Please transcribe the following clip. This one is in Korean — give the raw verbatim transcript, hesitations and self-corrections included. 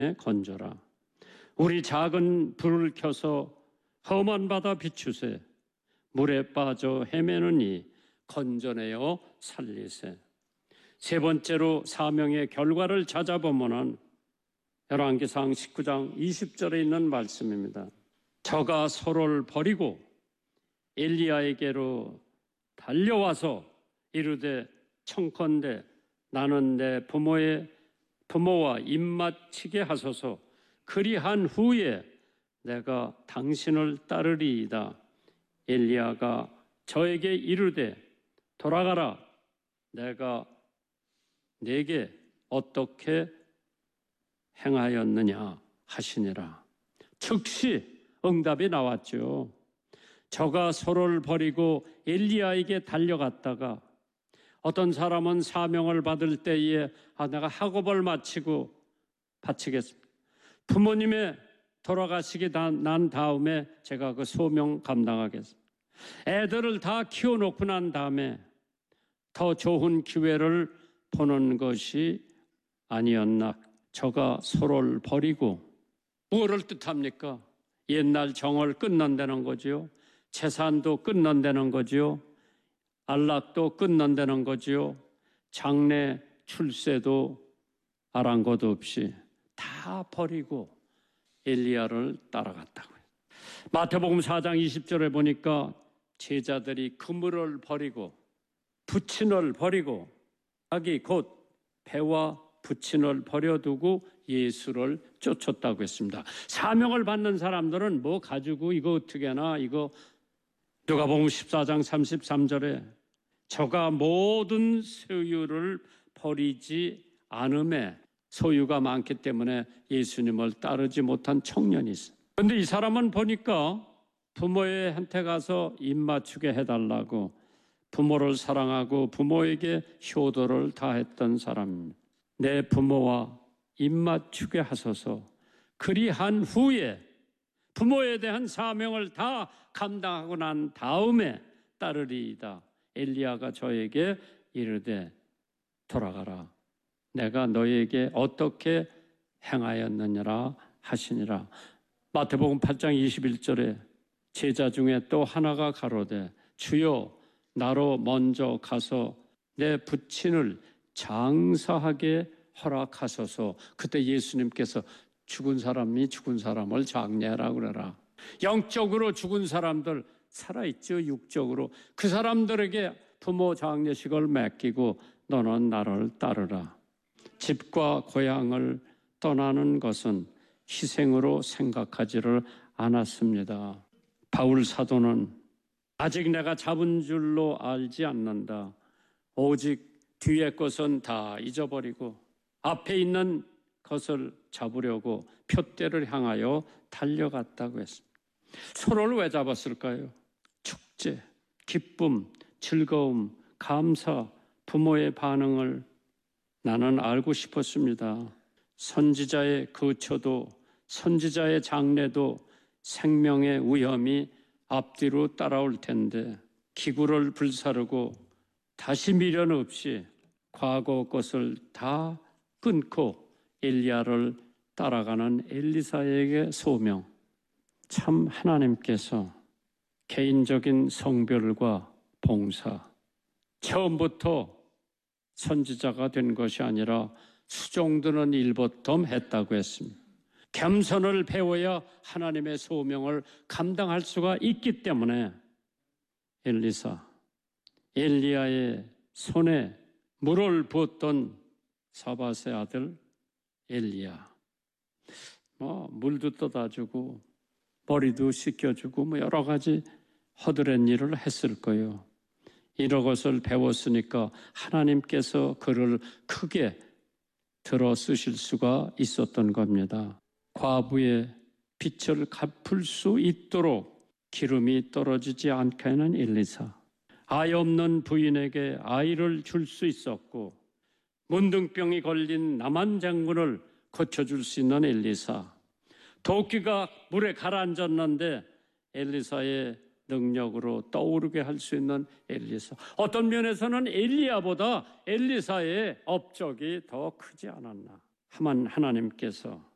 건져라. 우리 작은 불을 켜서 험한 바다 비추세. 물에 빠져 헤매는 이 건져내어 살리세. 세 번째로 사명의 결과를 찾아보면은 열왕기상 십구 장 이십 절에 있는 말씀입니다. 저가 서로를 버리고 엘리야에게로 달려와서 이르되 청컨대 나는 내 부모의 부모와 입맞추게 하소서. 그리한 후에 내가 당신을 따르리이다. 엘리야가 저에게 이르되 돌아가라. 내가 내게 어떻게 행하였느냐 하시니라. 즉시 응답이 나왔죠. 저가 서로를 버리고 엘리야에게 달려갔다가 어떤 사람은 사명을 받을 때에 아 내가 학업을 마치고 바치겠습니다. 부모님의 돌아가시기 난 다음에 제가 그 소명 감당하겠습니다. 애들을 다 키워놓고 난 다음에 더 좋은 기회를 보는 것이 아니었나. 저가 서로를 버리고 무엇을 뜻합니까? 옛날 정을 끊는다는 거지요. 재산도 끊는다는 거지요. 안락도 끊는다는 거지요. 장래 출세도 아랑곳 없이 다 버리고 엘리야를 따라갔다고요. 마태복음 사 장 이십 절에 보니까 제자들이 그물을 버리고 부친을 버리고 자기 곧 배와 부친을 버려두고 예수를 쫓았다고 했습니다. 사명을 받는 사람들은 뭐 가지고 이거 어떻게 하나 이거 누가복음 십사 장 삼십삼 절에 저가 모든 소유를 버리지 않음에 소유가 많기 때문에 예수님을 따르지 못한 청년이 있어요. 그런데 이 사람은 보니까 부모한테 가서 입맞추게 해달라고 부모를 사랑하고 부모에게 효도를 다했던 사람입니다. 내 부모와 입맞추게 하소서. 그리한 후에 부모에 대한 사명을 다 감당하고 난 다음에 따르리이다. 엘리야가 저에게 이르되 돌아가라. 내가 너에게 어떻게 행하였느냐라 하시니라. 마태복음 팔 장 이십일 절에 제자 중에 또 하나가 가로되 주여 나로 먼저 가서 내 부친을 장사하게 허락하소서. 그때 예수님께서 죽은 사람이 죽은 사람을 장례하라 그래라. 영적으로 죽은 사람들 살아있죠. 육적으로 그 사람들에게 부모 장례식을 맡기고 너는 나를 따르라. 집과 고향을 떠나는 것은 희생으로 생각하지를 않았습니다. 바울 사도는 아직 내가 잡은 줄로 알지 않는다. 오직 뒤의 것은 다 잊어버리고 앞에 있는 것을 잡으려고 표대를 향하여 달려갔다고 했습니다. 서로를 왜 잡았을까요? 축제, 기쁨, 즐거움, 감사, 부모의 반응을 나는 알고 싶었습니다. 선지자의 거처도 선지자의 장례도 생명의 위험이 앞뒤로 따라올 텐데 기구를 불사르고 다시 미련 없이 과거 것을 다 끊고 엘리야를 따라가는 엘리사에게 소명. 참 하나님께서 개인적인 성별과 봉사, 처음부터 선지자가 된 것이 아니라 수종드는 일부터 했다고 했습니다. 겸손을 배워야 하나님의 소명을 감당할 수가 있기 때문에 엘리사, 엘리야의 손에 물을 부었던 사밧의 아들 엘리야, 뭐 물도 떠다주고 머리도 씻겨주고 뭐 여러 가지 허드렛 일을 했을 거예요. 이런 것을 배웠으니까 하나님께서 그를 크게 들어 쓰실 수가 있었던 겁니다. 과부의 빚을 갚을 수 있도록 기름이 떨어지지 않게 하는 엘리사. 아이 없는 부인에게 아이를 줄 수 있었고 문둥병이 걸린 나만 장군을 고쳐줄 수 있는 엘리사. 도끼가 물에 가라앉았는데 엘리사의 능력으로 떠오르게 할 수 있는 엘리사. 어떤 면에서는 엘리야보다 엘리사의 업적이 더 크지 않았나. 하만 하나님께서